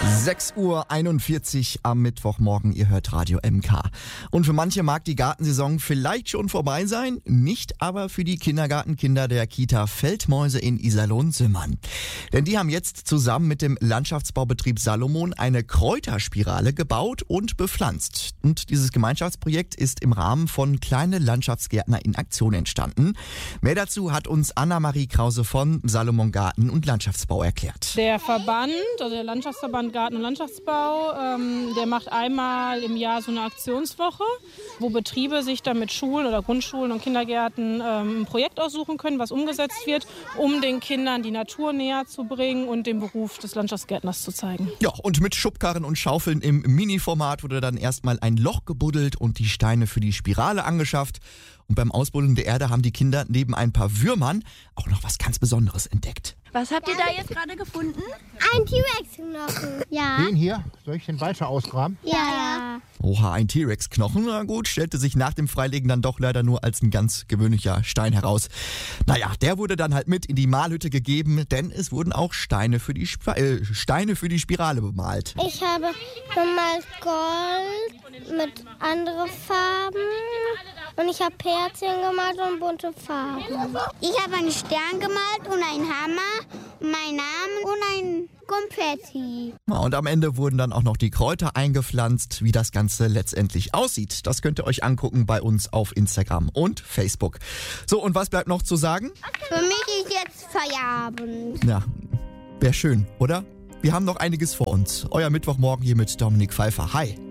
6:41 Uhr am Mittwochmorgen, ihr hört Radio MK. Und für manche mag die Gartensaison vielleicht schon vorbei sein, nicht aber für die Kindergartenkinder der Kita Feldmäuse in Iserlohn-Simmern. Denn die haben jetzt zusammen mit dem Landschaftsbaubetrieb Salomon eine Kräuterspirale gebaut und bepflanzt. Und dieses Gemeinschaftsprojekt ist im Rahmen von Kleine Landschaftsgärtner in Aktion entstanden. Mehr dazu hat uns Anna-Marie Krause von Salomon Garten und Landschaftsbau erklärt. Der Verband, also der Landschaftsverband Garten und Landschaftsbau, der macht einmal im Jahr so eine Aktionswoche, wo Betriebe sich dann mit Schulen oder Grundschulen und Kindergärten ein Projekt aussuchen können, was umgesetzt wird, um den Kindern die Natur näher zu bringen und den Beruf des Landschaftsgärtners zu zeigen. Ja, und mit Schubkarren und Schaufeln im Mini-Format wurde dann erstmal ein Loch gebuddelt und die Steine für die Spirale angeschafft. Und beim Ausbuddeln der Erde haben die Kinder neben ein paar Würmern auch noch was ganz Besonderes entdeckt. Was habt ihr da jetzt gerade gefunden? Ein T-Rex-Knochen. Ja. Den hier? Soll ich den weiter ausgraben? Ja. Oha, ein T-Rex-Knochen. Na gut, stellte sich nach dem Freilegen dann doch leider nur als ein ganz gewöhnlicher Stein heraus. Naja, der wurde dann halt mit in die Malhütte gegeben, denn es wurden auch Steine für die Spirale bemalt. Ich habe bemalt Gold mit anderen Farben und ich habe Herzchen gemalt und bunte Farben. Ich habe einen Stern gemalt und einen Hammer, meinen Namen und ein Konfetti. Und am Ende wurden dann auch noch die Kräuter eingepflanzt. Wie das Ganze letztendlich aussieht, das könnt ihr euch angucken bei uns auf Instagram und Facebook. So, und was bleibt noch zu sagen? Für mich ist jetzt Feierabend. Ja, wäre schön, oder? Wir haben noch einiges vor uns. Euer Mittwochmorgen hier mit Dominik Pfeiffer. Hi.